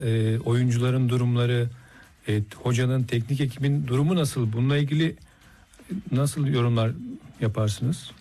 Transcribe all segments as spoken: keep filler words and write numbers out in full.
e, oyuncuların durumları, e, hocanın, teknik ekibin durumu nasıl? Bununla ilgili nasıl yorumlar yaparsınız?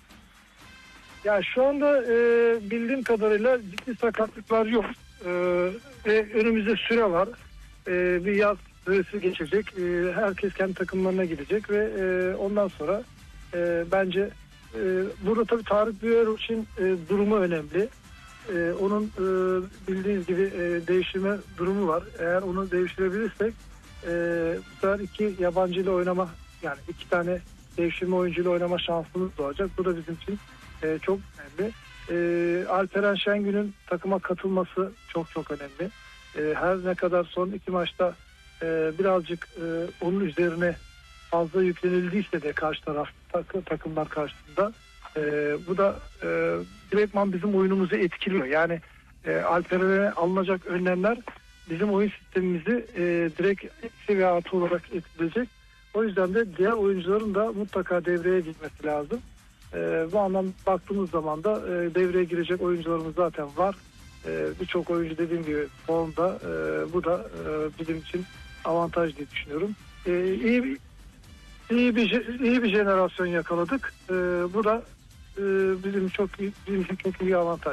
Ya şu anda e, bildiğim kadarıyla ciddi sakatlıklar yok. E, ve önümüzde süre var. E, bir yaz süresi geçecek. E, herkes kendi takımlarına gidecek ve e, ondan sonra e, bence e, burada tabii Tarık Biber için e, durumu önemli. E, onun e, bildiğiniz gibi e, değiştirme durumu var. Eğer onu değiştirebilirsek e, bu sefer iki yabancı ile oynama, yani iki tane değiştirme oyuncuyla oynama şansımız doğacak. Bu da bizim için e, çok önemli. E, Alperen Şengün'ün takıma katılması çok çok önemli. E, her ne kadar son iki maçta e, birazcık e, onun üzerine fazla yüklenildiyse de karşı taraf tak, takımlar karşısında e, bu da e, direktman bizim oyunumuzu etkiliyor. Yani e, Alperen'e alınacak önlemler bizim oyun sistemimizi e, direkt eksi ve artı olarak etkileyecek. O yüzden de diğer oyuncuların da mutlaka devreye girmesi lazım. E, bu anlamda baktığımız zaman da e, devreye girecek oyuncularımız zaten var. E, Birçok oyuncu dediğim gibi formda. E, bu da e, bizim için avantaj diye düşünüyorum. E, iyi bir iyi bir iyi bir jenerasyon yakaladık. E, bu da e, bizim çok iyi, bizim için çok iyi bir avantaj.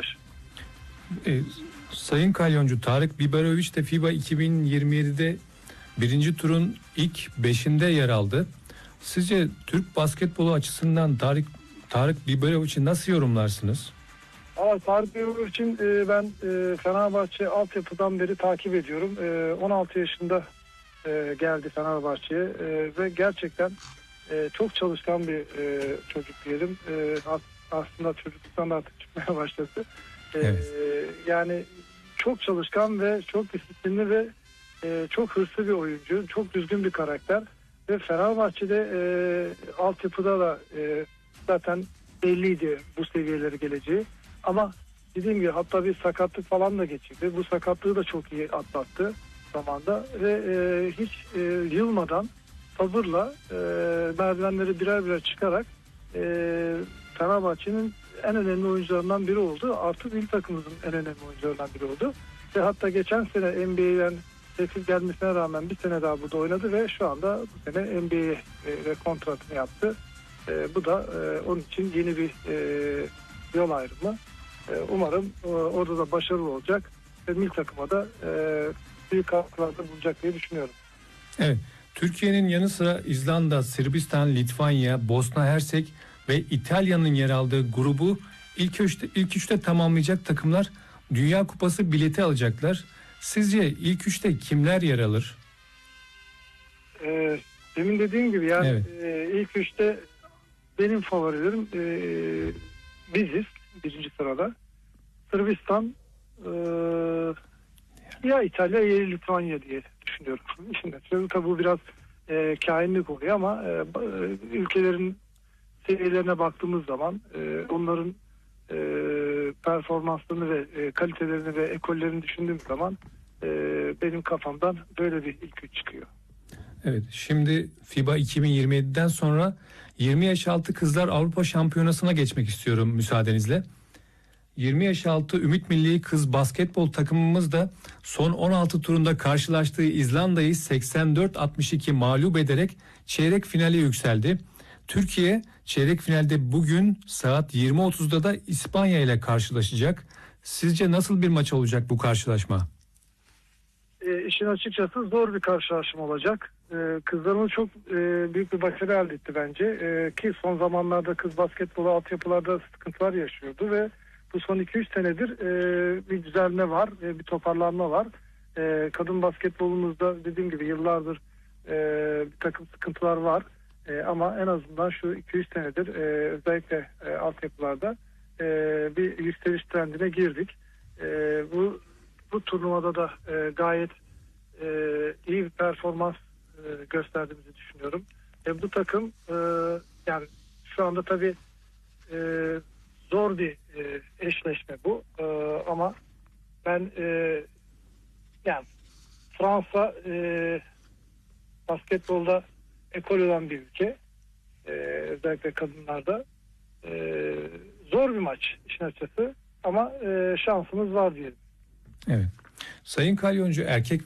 E, Sayın Kalyoncu, Tarık Biberoviç de FIBA iki bin yirmi yedide birinci turun ilk beşinde yer aldı. Sizce Türk basketbolu açısından Tarık Tarık Biberoviç'i nasıl yorumlarsınız? Ama Tarık Biberoviç için e, ben e, Fenerbahçe altyapıdan beri takip ediyorum. E, on altı yaşında e, geldi Fenerbahçe'ye e, ve gerçekten e, çok çalışkan bir e, çocuk diyelim. E, aslında çocukluktan da artık çıkmaya başladı. E, Evet. Yani çok çalışkan ve çok disiplinli ve e, çok hırslı bir oyuncu. Çok düzgün bir karakter. Ve Fenerbahçe'de e, altyapıda da e, zaten belliydi bu seviyelere geleceği. Ama dediğim gibi hatta bir sakatlık falan da geçirdi. Bu sakatlığı da çok iyi atlattı zamanda ve e, hiç e, yılmadan sabırla e, merdivenleri birer birer çıkarak e, Fenerbahçe'nin en önemli oyuncularından biri oldu. Artı milli takımımızın en önemli oyuncularından biri oldu. Ve hatta geçen sene N B A'den teklif gelmesine rağmen bir sene daha burada oynadı ve şu anda bu sene N B A'ye kontratını yaptı. E, bu da e, onun için yeni bir e, yol ayrımı. E, umarım e, orada da başarılı olacak ve milli takıma da e, büyük katkılarda bulacak diye düşünüyorum. Evet. Türkiye'nin yanı sıra İzlanda, Sırbistan, Litvanya, Bosna Hersek ve İtalya'nın yer aldığı grubu ilk üçte, ilk üçte tamamlayacak takımlar Dünya Kupası bileti alacaklar. Sizce ilk üçte kimler yer alır? E, demin dediğim gibi yani Evet. e, ilk üçte benim favorilerim e, biziz birinci sırada. Sırbistan, e, ya İtalya ya Litvanya diye düşünüyorum. Şimdi tabii bu biraz e, kainlik oluyor ama e, ülkelerin seviyelerine baktığımız zaman e, onların e, performanslarını ve e, kalitelerini ve ekollerini düşündüğüm zaman e, benim kafamdan böyle bir ilk üç çıkıyor. Evet, şimdi FIBA iki bin yirmi yediden sonra yirmi yaş altı kızlar Avrupa Şampiyonası'na geçmek istiyorum müsaadenizle. yirmi yaş altı Ümit Milli Kız Basketbol takımımız da son on altı turunda karşılaştığı İzlanda'yı seksen dört altmış iki mağlup ederek çeyrek finale yükseldi. Türkiye çeyrek finalde bugün saat yirmi otuzda da İspanya ile karşılaşacak. Sizce nasıl bir maç olacak bu karşılaşma? E, işin açıkçası zor bir karşılaşma olacak. E, kızlarımız çok e, büyük bir başarı elde etti bence. E, ki son zamanlarda kız basketbolu altyapılarda sıkıntılar yaşıyordu ve bu son iki üç senedir e, bir düzelme var, e, bir toparlanma var. E, kadın basketbolumuzda dediğim gibi yıllardır e, bir takım sıkıntılar var. E, ama en azından şu iki üç senedir e, özellikle e, altyapılarda e, bir yükseliş trendine girdik. E, bu bu turnuvada da e, gayet e, iyi bir performans e, gösterdiğimizi düşünüyorum. E, bu takım e, yani şu anda tabii e, zor bir e, eşleşme bu e, ama ben e, yani Fransa e, basketbolda ekol olan bir ülke, e, özellikle kadınlarda e, zor bir maç işin açıkçası ama e, şansımız var diyelim. Evet. Sayın Kalyoncu, erkek